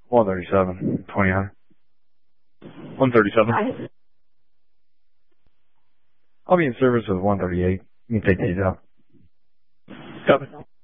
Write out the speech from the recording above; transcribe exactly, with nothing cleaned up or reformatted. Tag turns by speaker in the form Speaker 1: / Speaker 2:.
Speaker 1: one thirty-seven, twenty-nine.
Speaker 2: one thirty-seven.
Speaker 3: I,
Speaker 1: I'll be in service with one thirty-eight. You can take these out.
Speaker 2: Copy.